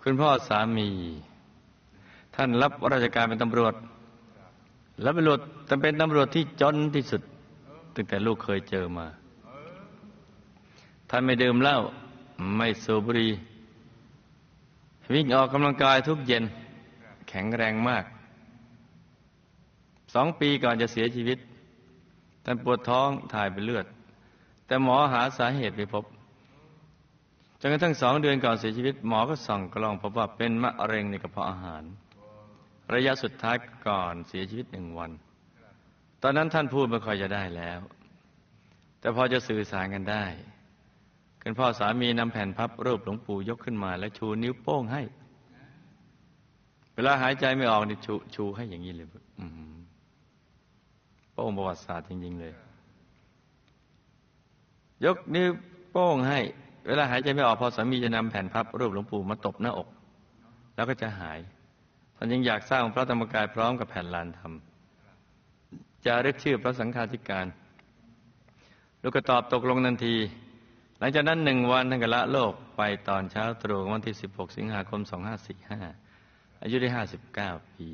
คุณพ่อสามีท่านรับราชการเป็นตำรวจและเป็นตำรวจที่จนที่สุดตั้งแต่ลูกเคยเจอมาท่านไม่ดื่มเหล้าไม่สูบบุหรี่วิ่งออกกำลังกายทุกเย็นแข็งแรงมาก2 ปีก่อนจะเสียชีวิตท่านปวดท้องถ่ายเป็นเลือดแต่หมอหาสาเหตุไม่พบจนกระทั่ง2 เดือนก่อนเสียชีวิตหมอก็ส่องกล้องพบว่าเป็นมะเร็งในกระเพาะอาหารระยะสุดท้ายก่อนเสียชีวิต1 วันตอนนั้นท่านพูดไม่ค่อยจะได้แล้วแต่พอจะสื่อสารกันได้คุณพ่อสามีนำแผ่นพับรูปหลวงปู่ยกขึ้นมาและชูนิ้วโป้งให้เวลาหายใจไม่ออกนี่ชูให้อย่างนี้เลยโป้งประวัติศาสตร์จริงๆเลยยกนิ้วโป้งให้เวลาหายใจไม่ออกพอสามีจะนำแผ่นพับรูปหลวงปู่มาตบหน้าอกแล้วก็จะหายท่านยังอยากสร้างพระธรรมกายพร้อมกับแผ่นลานธรรมจะเรียกชื่อพระสังฆาธิการลูกก็ตอบตกลงทันทีหลังจากนั้น1 วันท่านก็ละโลกไปตอนเช้าตรู่วันที่16 สิงหาคม 2545อายุได้59 ปี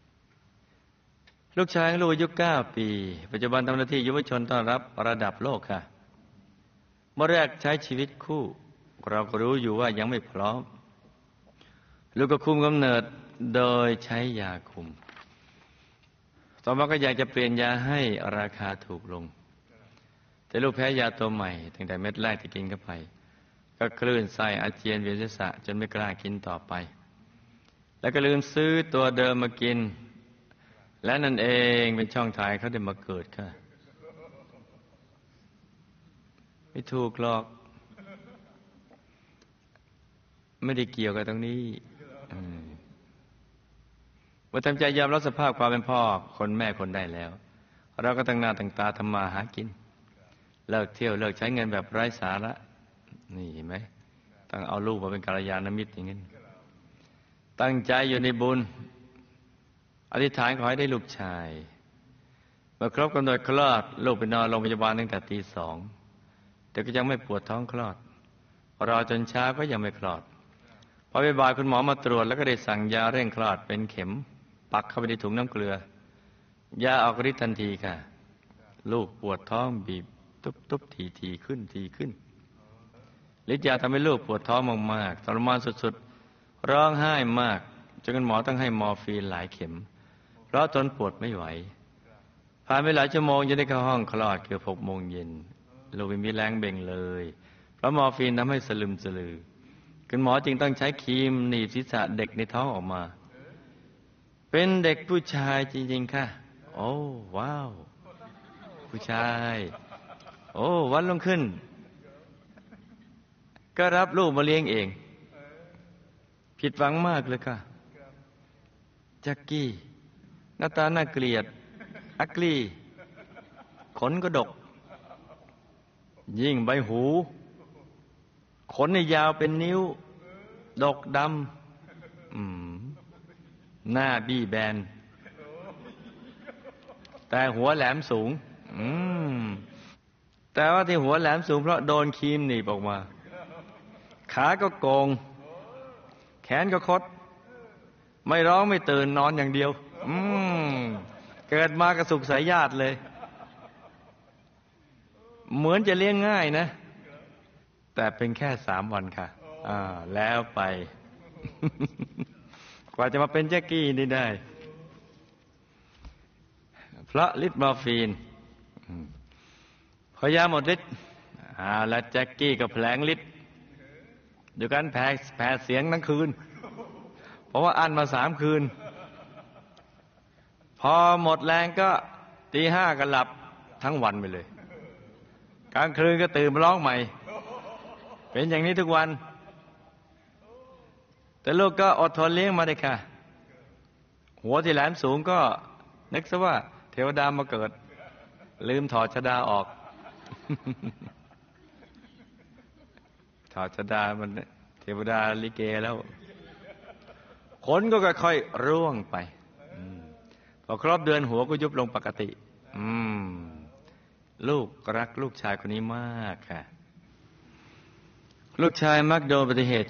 ลูกชายของลูกอายุ9 ปีปัจจุบันทำหน้าที่เยาวชนต้อนรับระดับโลกค่ะเมื่อแรกใช้ชีวิตคู่เราก็รู้อยู่ว่ายังไม่พร้อมลูกก็คุมกำเนิดโดยใช้ยาคุมต่อมาก็อยากจะเปลี่ยนยาให้ราคาถูกลงแต่ลูกแพ้ยาตัวใหม่ตั้งแต่เม็ดแรกที่กินเข้าไปก็คลื่นไส้อาเจียนเวียนศีรษะจนไม่กล้ากินต่อไปแล้วก็ลืมซื้อตัวเดิมมากินและนั่นเองเป็นช่องทางเขาได้มาเกิดค่ะไม่ถูกหรอกไม่ได้เกี่ยวกับตรงนี้เมื่อทำใจยอมรับสภาพความเป็นพ่อคนแม่คนได้แล้วเราก็ตั้งหน้าตั้งตาทำมาหากินเลิกเที่ยวเลิกใช้เงินแบบไร้สาระนี่เห็นไหมต้องเอาลูกมาเป็นกัลยาณมิตรอย่างนี้ตั้งใจอยู่ในบุญอธิษฐานขอให้ได้ลูกชายเมื่อครบกำหนดคลอดลูกไปนอนโรงพยาบาลตั้งแต่ตี 2แต่ก็ยังไม่ปวดท้องคลอดรอจนเช้าก็ยังไม่คลอดพอบ่ายคุณหมอมาตรวจแล้วก็ได้สั่งยาเร่งคลอดเป็นเข็มปักเข้าไปในถุงน้ำเกลือยาออกฤทธิ์ทันทีค่ะลูกปวดท้องบีบตุบทีขึ้นฤทธิ์ยาทำให้ลูกปวดท้องมากๆทรมานสุดๆร้องไห้มากจนคุณหมอต้องให้มอร์ฟีนหลายเข็มเพราะทนปวดไม่ไหวผ่านไปหลายชั่วโมงจนได้เข้าห้องคลอดเกือบ6 โมงเย็นลูกไม่มีแรงเบ่งเลยเพราะมอร์ฟีนทำให้สลึมสลือคุณหมอจึงต้องใช้ครีมหนีบศีรษะเด็กในท้องออกมาเป็นเด็กผู้ชายจริงๆค่ะโอ้ว้าวผู้ชายโอ้วันรุ่งขึ้นก็รับลูกมาเลี้ยงเองผิดหวังมากเลยค่ะแจ็คกี้หน้าตาน่าเกลียดอักลี่ขนก็ดกยิ่งใบหูขนยาวเป็นนิ้วดกดำหน้าบี้แบนแต่หัวแหลมสูงแต่ว่าที่หัวแหลมสูงเพราะโดนครีมหนีบออกมาขาก็โกงแขนก็คดไม่ร้องไม่ตื่นนอนอย่างเดียวเกิดมากระสุกสายญาติเลยเหมือนจะเลี้ยงง่ายนะแต่เป็นแค่3 วันค่ะแล้วไป กว่าจะมาเป็นแจ็คกี้นี่ได้เพราะฤทธิ์มอร์ฟีนพอยาหมดฤทธิ์แล้วแจ็คกี้ก็แผลงฤทธิ์ด้วยการแผดเสียงทั้งคืนเพราะว่าอั้นมา3 คืนพอหมดแรงก็ตี 5ก็หลับทั้งวันไปเลยกลางคืนก็ตื่นมาร้องใหม่เป็นอย่างนี้ทุกวันแต่ลูกก็อดทนเลี้ยงมาได้ค่ะหัวที่แหลมสูงก็นึกซะว่าเทวดามาเกิดลืมถอดชฎาออกถอดชฎามันเทวดาลิเกแล้วขนก็ค่อยๆร่วงไปพอครบเดือนหัวก็ยุบลงปกติลูกรักลูกชายคนนี้มากค่ะลูกชายมักโดนอุบัติเหตุ